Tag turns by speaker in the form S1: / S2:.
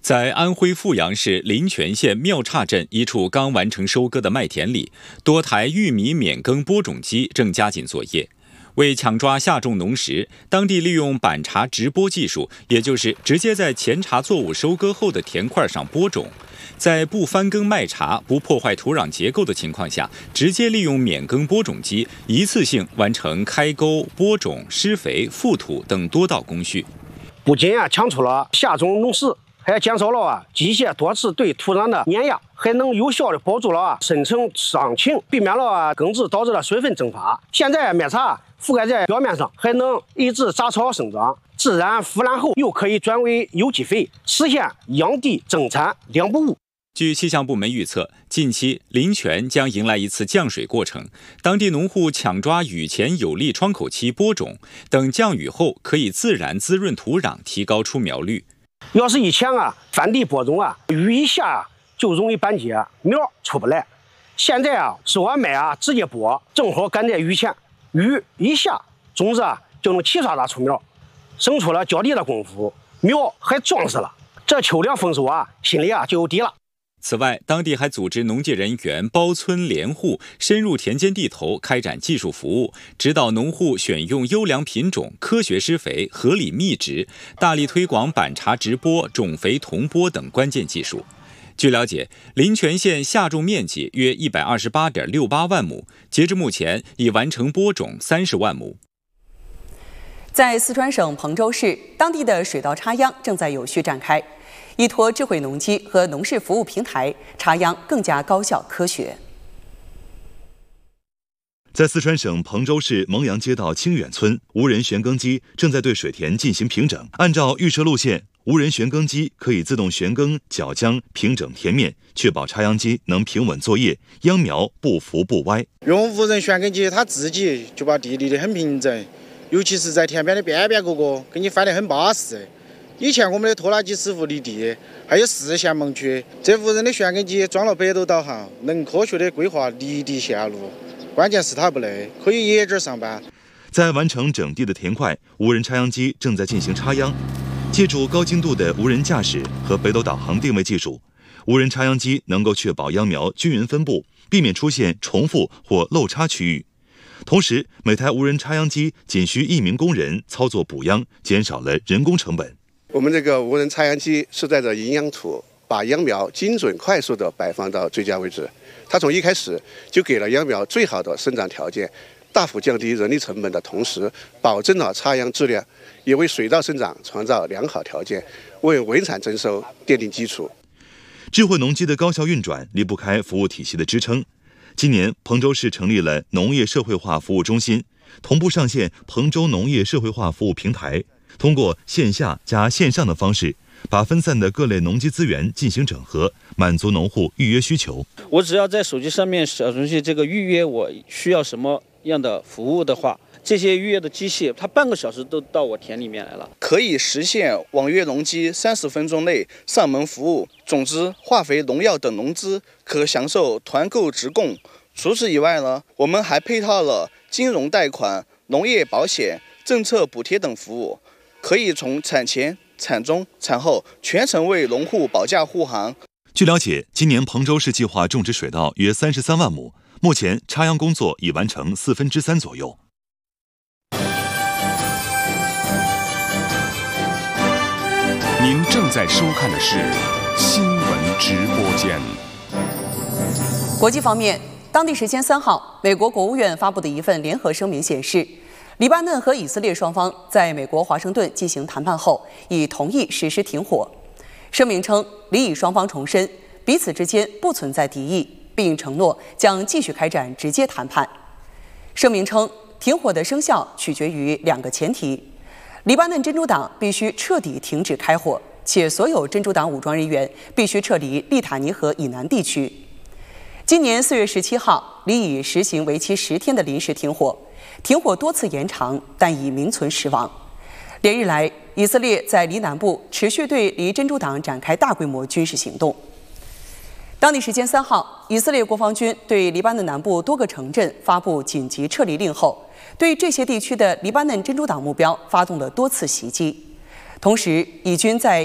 S1: 在安徽阜阳市临泉县庙岔镇一处刚完成收割的麦田里，多台玉米免耕播种机正加紧作业。为抢抓下种农时，当地利用板茬直播技术，也就是直接在前茬作物收割后的田块上播种，在不翻耕麦茬、不破坏土壤结构的情况下，直接利用免耕播种机一次性完成开沟、播种、施肥、覆土等多道工序。
S2: 不仅抢出了下种农时，还减少了机械多次对土壤的碾压，还能有效地保住了深层伤情，避免了耕殖导致的水分蒸发。现在麦茬覆盖在表面上，还能抑制杂草生长，自然腐烂后又可以转为有机肥，实现养地增产两不误。
S1: 据气象部门预测，近期临泉将迎来一次降水过程，当地农户抢抓雨前有利窗口期播种，等降雨后可以自然滋润土壤，提高出苗率。
S2: 要是以前翻地播种雨一下就容易板结，苗出不来。现在是我麦直接播，正好赶在雨前，雨一下种子就能齐刷刷出苗，省出了较低的功夫，苗还壮实了。这秋粮丰收心里就有底了。
S1: 此外，当地还组织农界人员包村联户，深入田间地头开展技术服务，指导农户选用优良品种、科学施肥、合理密植，大力推广板茬直播、种肥同播等关键技术。据了解，临泉县下种面积约128.68万亩，截至目前已完成播种30万亩。
S3: 在四川省彭州市，当地的水稻插秧正在有序展开。依托智慧农机和农事服务平台，插秧更加高效科学。
S4: 在四川省彭州市蒙阳街道清远村，无人旋耕机正在对水田进行平整。按照预设路线，无人旋耕机可以自动旋耕、绞浆、平整田面，确保插秧机能平稳作业，秧苗不浮不歪。
S5: 用无人旋耕机，它自己就把地理得很平整，尤其是在田边的边边角角，给你翻得很巴适。以前我们的拖拉机师傅犁地，还有视线盲区，这无人的旋耕机装了北斗导航，能科学的规划犁地线路。关键是它不累，可以野地上班。
S4: 在完成整地的田块，无人插秧机正在进行插秧。借助高精度的无人驾驶和北斗导航定位技术，无人插秧机能够确保秧苗均匀分布，避免出现重复或漏插区域。同时，每台无人插秧机仅需1名工人操作补秧，减少了人工成本。
S6: 我们这个无人插秧机是在这营养土，把秧苗精准快速地摆放到最佳位置。它从一开始就给了秧苗最好的生长条件，大幅降低人力成本的同时，保证了插秧质量，也为水稻生长创造良好条件，为稳产增收奠定基础。
S4: 智慧农机的高效运转离不开服务体系的支撑。今年，彭州市成立了农业社会化服务中心，同步上线彭州农业社会化服务平台。通过线下加线上的方式，把分散的各类农机资源进行整合，满足农户预约需求。
S7: 我只要在手机上面小程序这个预约我需要什么样的服务的话，这些预约的机器它半个小时都到我田里面来了，
S8: 可以实现网约农机30分钟内上门服务，种子、化肥、农药等农资可享受团购直供。除此以外呢，我们还配套了金融贷款、农业保险、政策补贴等服务。可以从产前、产中、产后全程为农户保驾护航。
S4: 据了解，今年彭州市计划种植水稻约33万亩，目前插秧工作已完成3/4左右。
S9: 您正在收看的是新闻直播间。
S3: 国际方面，当地时间3号，美国国务院发布的一份联合声明显示，黎巴嫩和以色列双方在美国华盛顿进行谈判后，已同意实施停火。声明称，黎以双方重申彼此之间不存在敌意，并承诺将继续开展直接谈判。声明称，停火的生效取决于2个前提：黎巴嫩真主党必须彻底停止开火，且所有真主党武装人员必须撤离利塔尼河以南地区。今年4月17号，黎以实行为期10天的临时停火。停火多次延长，但已名存实亡。连日来，以色列在黎南部持续对黎真主党展开大规模军事行动。当地时间3号，以色列国防军对黎巴嫩南部多个城镇发布紧急撤离令后，对这些地区的黎巴嫩真主党目标发动了多次袭击。同时，以军在